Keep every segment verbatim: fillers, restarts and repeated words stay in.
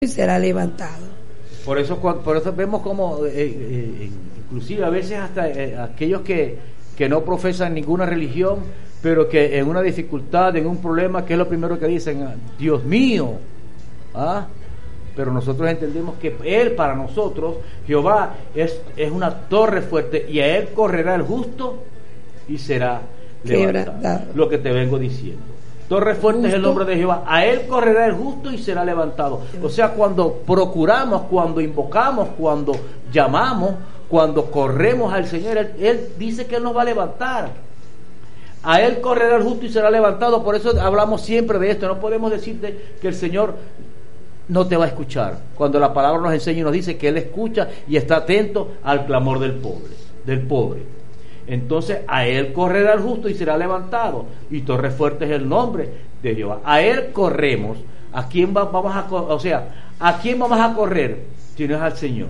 y será levantado. Por eso, por eso vemos como, eh, eh, inclusive a veces hasta eh, aquellos que, que no profesan ninguna religión, pero que en una dificultad, en un problema, ¿qué es lo primero que dicen? Dios mío, ¿ah? Pero nosotros entendemos que Él, para nosotros, Jehová es, es una torre fuerte, y a Él correrá el justo y será levantado. Lo que te vengo diciendo. Torre fuerte es el nombre de Jehová, a Él correrá el justo y será levantado. O sea, cuando procuramos, cuando invocamos, cuando llamamos, cuando corremos al Señor, Él, Él dice que Él nos va a levantar. A Él correrá el justo y será levantado. Por eso hablamos siempre de esto. No podemos decirte que el Señor no te va a escuchar, cuando la palabra nos enseña y nos dice que Él escucha y está atento al clamor del pobre, del pobre. Entonces a Él correrá el justo y será levantado, y torre fuerte es el nombre de Jehová. A Él corremos. ¿A quién va, vamos a o sea, a quién vamos a correr si no es al Señor?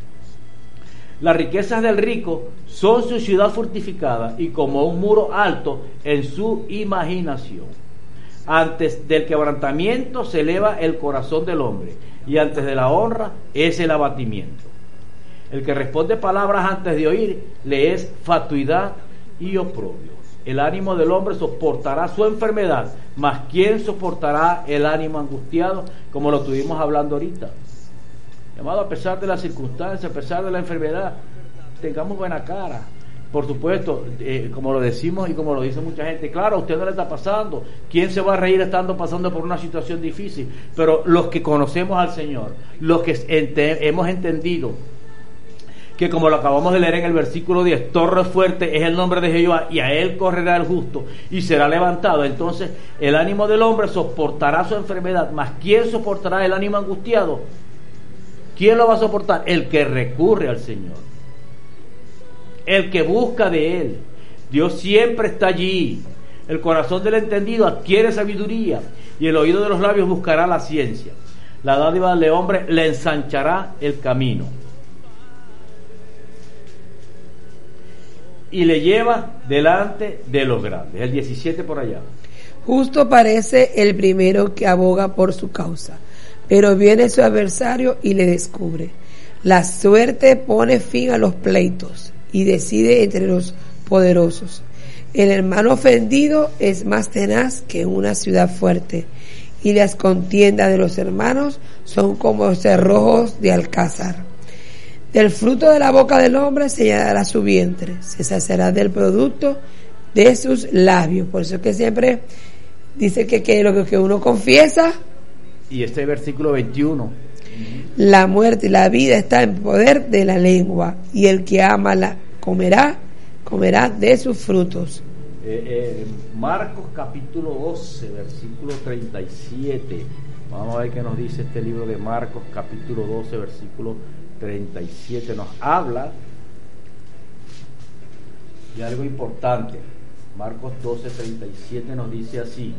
Las riquezas del rico son su ciudad fortificada y como un muro alto en su imaginación. Antes del quebrantamiento se eleva el corazón del hombre, y antes de la honra es el abatimiento. El que responde palabras antes de oír le es fatuidad y oprobio. El ánimo del hombre soportará su enfermedad, mas ¿quién soportará el ánimo angustiado? Como lo estuvimos hablando ahorita. Amado, a pesar de las circunstancias, a pesar de la enfermedad, tengamos buena cara. Por supuesto, eh, como lo decimos y como lo dice mucha gente, claro, a usted no le está pasando. ¿Quién se va a reír estando pasando por una situación difícil? Pero los que conocemos al Señor, los que ente- hemos entendido que, como lo acabamos de leer en el versículo diez, torre fuerte es el nombre de Jehová, y a Él correrá el justo y será levantado. Entonces el ánimo del hombre soportará su enfermedad, mas ¿quién soportará el ánimo angustiado? ¿Quién lo va a soportar? El que recurre al Señor, el que busca de Él. Dios siempre está allí. El corazón del entendido adquiere sabiduría, y el oído de los labios buscará la ciencia. La dádiva del hombre le ensanchará el camino y le lleva delante de los grandes. El diecisiete por allá. Justo parece el primero que aboga por su causa, pero viene su adversario y le descubre. La suerte pone fin a los pleitos y decide entre los poderosos. El hermano ofendido es más tenaz que una ciudad fuerte, y las contiendas de los hermanos son como cerrojos de alcázar. Del fruto de la boca del hombre se llenará su vientre, se saciará del producto de sus labios. Por eso es que siempre dice que, que lo que uno confiesa. Y este versículo veintiuno. La muerte y la vida está en poder de la lengua, y el que ama la comerá, comerá de sus frutos. Eh, eh, Marcos capítulo doce, versículo treinta y siete. Vamos a ver qué nos dice este libro de Marcos capítulo doce, versículo treinta y siete. Nos habla de algo importante. Marcos doce, treinta y siete nos dice así: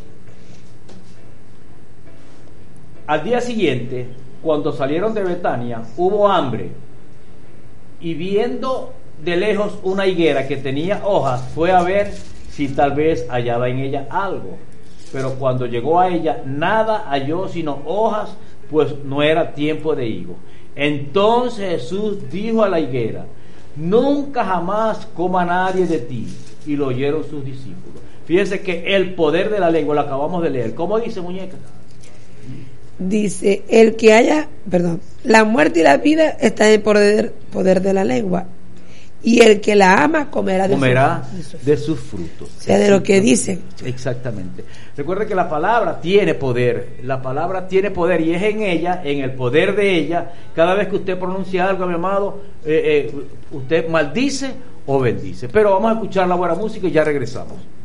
al día siguiente, cuando salieron de Betania, hubo hambre, y viendo de lejos una higuera que tenía hojas, fue a ver si tal vez hallaba en ella algo. Pero cuando llegó a ella, nada halló sino hojas, pues no era tiempo de higo. Entonces Jesús dijo a la higuera: nunca jamás coma nadie de ti. Y lo oyeron sus discípulos. Fíjense que el poder de la lengua, lo acabamos de leer. ¿Cómo dice, muñeca? Dice, el que haya, perdón, la muerte y la vida están en poder, poder de la lengua, y el que la ama comerá de, comerá su, de, su, de sus frutos. O sea, de lo que dicen. Exactamente. Recuerde que la palabra tiene poder, la palabra tiene poder, y es en ella, en el poder de ella. Cada vez que usted pronuncia algo, mi amado, eh, eh, usted maldice o bendice. Pero vamos a escuchar la buena música y ya regresamos.